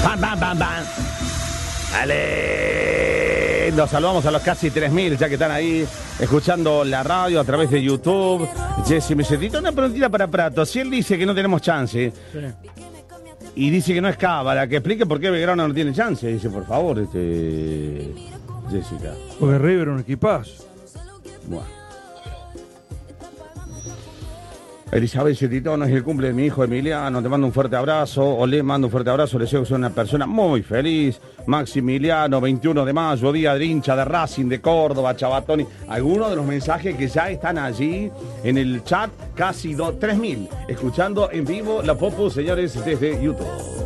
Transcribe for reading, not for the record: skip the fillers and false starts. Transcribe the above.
Bam, bam, bam, bam. Dale. Nos saludamos a los casi 3.000 ya que están ahí escuchando la radio a través de YouTube. Jessy me dice, una preguntita para Prato. Si él dice que no tenemos chance y dice que no es cábala, que explique por qué Belgrano no tiene chance. Dice, por favor, Jessica. Porque River es un equipazo. Bueno. Elizabeth Cetito, no es el cumple de mi hijo Emiliano, te mando un fuerte abrazo, o le mando un fuerte abrazo, le deseo que sea una persona muy feliz. Maximiliano, 21 de mayo, día de hincha de Racing de Córdoba, Chabatoni. Algunos de los mensajes que ya están allí en el chat, casi 3.000, escuchando en vivo la Popu, señores, desde YouTube.